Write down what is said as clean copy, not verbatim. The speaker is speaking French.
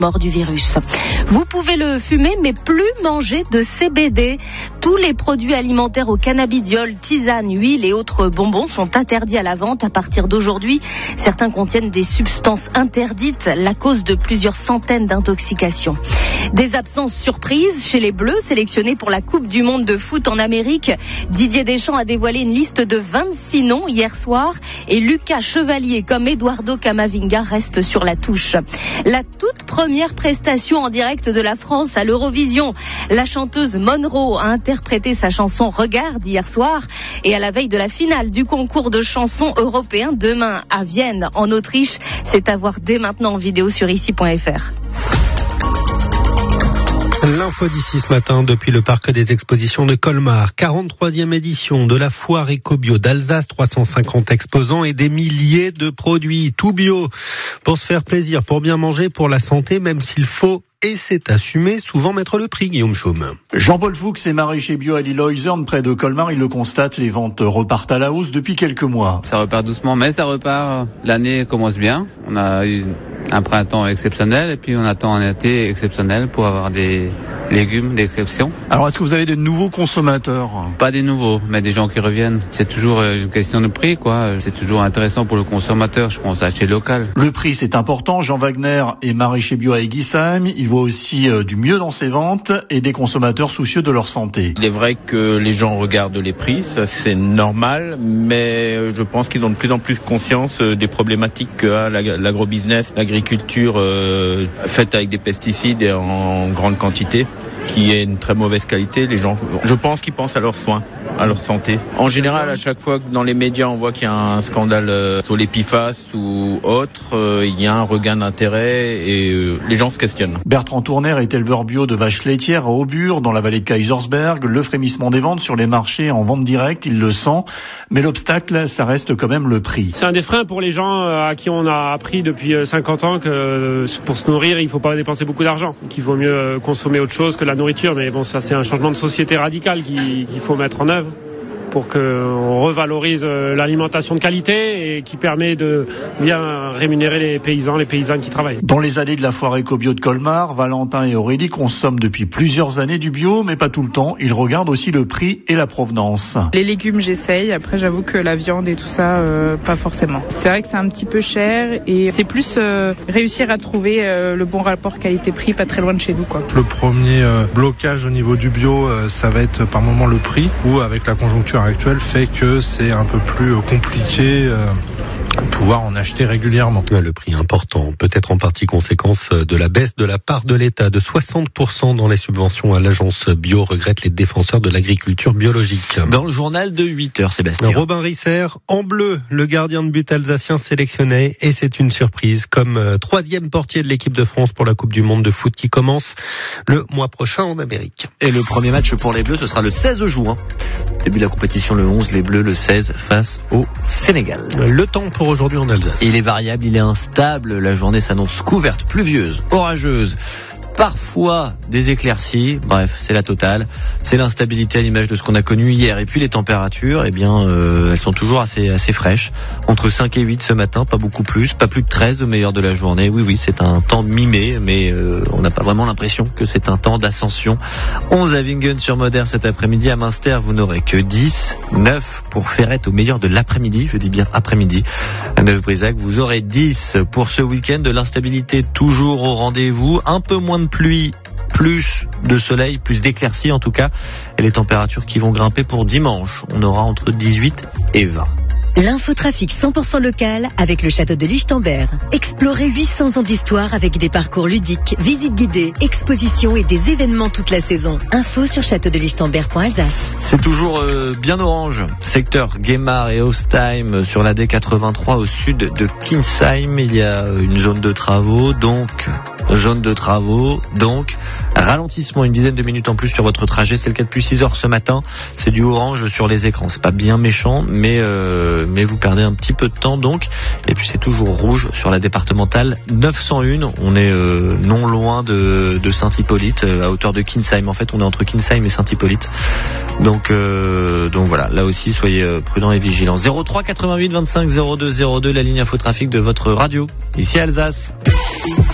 mort du virus. Vous pouvez le fumer, mais plus manger de CBD. Tous les produits alimentaires au cannabidiol, tisanes, huiles et autres bonbons sont interdits à la vente à partir d'aujourd'hui. Certains contiennent des substances interdites, la cause de plusieurs centaines d'intoxications. Des absences surprises chez les Bleus, sélectionnés pour la Coupe du Monde de foot en Amérique. Didier Deschamps a dévoilé une liste de 26 noms hier soir et Lucas Chevalier comme Eduardo Camavinga reste sur la touche. La toute première prestation en direct de la France à l'Eurovision. La chanteuse Monroe a interprété sa chanson Regarde hier soir et à la veille de la finale du concours de chansons européen demain à Vienne en Autriche. C'est à voir dès maintenant en vidéo sur ici.fr. L'info d'ici ce matin depuis le parc des expositions de Colmar. 43e édition de la foire éco-bio d'Alsace, 350 exposants et des milliers de produits tout bio. Pour se faire plaisir, pour bien manger, pour la santé, même s'il faut, et c'est assumé, souvent mettre le prix, Guillaume Chaume. Jean-Paul Fuchs est maraîcher bio à Lilleheusern, près de Colmar. Il le constate, les ventes repartent à la hausse depuis quelques mois. Ça repart doucement, mais ça repart. L'année commence bien. On a eu un printemps exceptionnel et puis on attend un été exceptionnel pour avoir des légumes d'exception. Alors, est-ce que vous avez de nouveaux consommateurs ? Pas des nouveaux, mais des gens qui reviennent. C'est toujours une question de prix, quoi. C'est toujours intéressant pour le consommateur, je pense, acheter local. Le prix, c'est important. Jean Wagner est maraîcher bio à Eguisheim. Il voit aussi du mieux dans ses ventes et des consommateurs soucieux de leur santé. Il est vrai que les gens regardent les prix, ça c'est normal, mais je pense qu'ils ont de plus en plus conscience des problématiques qu'a l'agrobusiness, l'agriculture faite avec des pesticides et en grande quantité, qui est une très mauvaise qualité. Les gens, je pense qu'ils pensent à leurs soins, à leur santé. En général, à chaque fois que dans les médias on voit qu'il y a un scandale sur les PFAS ou autre, il y a un regain d'intérêt et les gens se questionnent. Bertrand Tourner est éleveur bio de vaches laitières à Aubure, dans la vallée de Kaisersberg. Le frémissement des ventes sur les marchés en vente directe, il le sent. Mais l'obstacle, ça reste quand même le prix. C'est un des freins pour les gens à qui on a appris depuis 50 ans que pour se nourrir, il ne faut pas dépenser beaucoup d'argent, qu'il vaut mieux consommer autre chose que la nourriture. Mais bon, ça c'est un changement de société radical qu'il faut mettre en œuvre pour qu'on revalorise l'alimentation de qualité et qui permet de bien rémunérer les paysans, les paysannes qui travaillent. Dans les allées de la foire éco-bio de Colmar, Valentin et Aurélie consomment depuis plusieurs années du bio, mais pas tout le temps. Ils regardent aussi le prix et la provenance. Les légumes, j'essaye. Après, j'avoue que la viande et tout ça, pas forcément. C'est vrai que c'est un petit peu cher et c'est plus réussir à trouver le bon rapport qualité-prix, pas très loin de chez nous, quoi. Le premier blocage au niveau du bio, ça va être par moment le prix, ou avec la conjoncture actuelle fait que c'est un peu plus compliqué de pouvoir en acheter régulièrement. Le prix important, peut-être en partie conséquence de la baisse de la part de l'État de 60% dans les subventions à l'agence bio, regrettent les défenseurs de l'agriculture biologique. Dans le journal de 8h, Sébastien. Robin Risser, en bleu, le gardien de but alsacien sélectionné, et c'est une surprise, comme troisième portier de l'équipe de France pour la Coupe du Monde de foot qui commence le mois prochain en Amérique. Et le premier match pour les Bleus, ce sera le 16 juin. Début de la compétition le 11, les Bleus le 16 face au Sénégal. Le temps pour aujourd'hui en Alsace. Il est variable, il est instable, la journée s'annonce couverte, pluvieuse, orageuse. Parfois des éclaircies, bref, c'est la totale. C'est l'instabilité à l'image de ce qu'on a connu hier. Et puis les températures, eh bien, elles sont toujours assez fraîches. Entre 5 et 8 ce matin, pas beaucoup plus, pas plus de 13 au meilleur de la journée. Oui, c'est un temps mi-mai, mais on n'a pas vraiment l'impression que c'est un temps d'ascension. 11 à Wingen-sur-Moder cet après-midi. À Münster, vous n'aurez que 10. 9 pour Ferrette au meilleur de l'après-midi. Je dis bien après-midi. À Neuf-Brisach, vous aurez 10 pour ce week-end. De l'instabilité toujours au rendez-vous. Un peu moins de pluie, plus de soleil, plus d'éclaircies en tout cas, et les températures qui vont grimper pour dimanche. On aura entre 18 et 20. L'infotrafic 100% local avec le château de Lichtenberg. Explorez 800 ans d'histoire avec des parcours ludiques, visites guidées, expositions et des événements toute la saison. Info sur châteaudelichtenberg.alsace. C'est toujours bien orange. Secteur Guémar et Ostheim sur la D83 au sud de Kinsheim. Il y a une zone de travaux, donc ralentissement, une dizaine de minutes en plus sur votre trajet. C'est le cas depuis 6h ce matin. C'est du orange sur les écrans. C'est pas bien méchant, mais vous perdez un petit peu de temps donc. Et puis c'est toujours rouge sur la départementale 901. On est non loin de Saint-Hippolyte, à hauteur de Kinsheim. En fait, on est entre Kinsheim et Saint-Hippolyte. Donc voilà, là aussi soyez prudents et vigilants. 03 88 25 02 02, la ligne infotrafic de votre radio ici à Alsace.